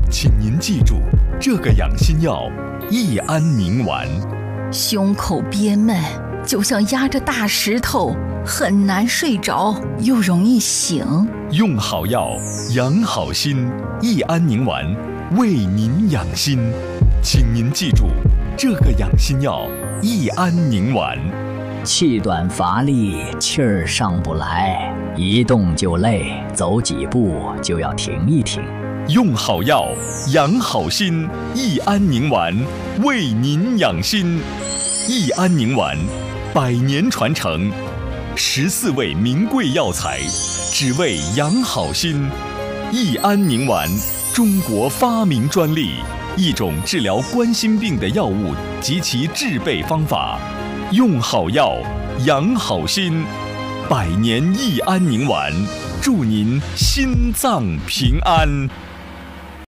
请您记住，这个养心药益安宁丸。 胸口憋闷，就像压着大石头，很难睡着，又容易醒。 用好药，养好心，益安宁丸为您养心。请您记住，这个养心药益安宁丸。 气短乏力，气儿上不来，一动就累，走几步就要停一停。 用好药，养好心，益安宁丸为您养心。益安宁丸100年传承，14味名贵药材，只为养好心。益安宁丸，中国发明专利，一种治疗冠心病的药物及其制备方法。用好药，养好心，100年益安宁丸，祝您心脏平安。